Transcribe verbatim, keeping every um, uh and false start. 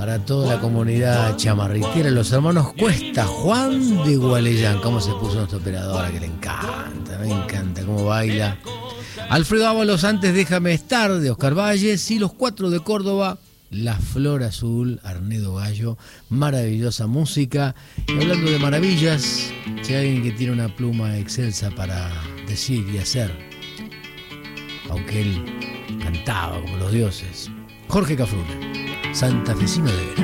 para toda la comunidad chamarritera, los hermanos Cuesta, Juan de Gualeyán. Cómo se puso nuestra operadora, que le encanta, me encanta cómo baila. Alfredo Ábalos, Antes déjame estar, de Oscar Valles, y Los Cuatro de Córdoba, La Flor Azul, Arnedo Gallo. Maravillosa música. Y hablando de maravillas, si hay alguien que tiene una pluma excelsa para decir y hacer, aunque él cantaba como los dioses, Jorge Cafrune, santafesino de veras.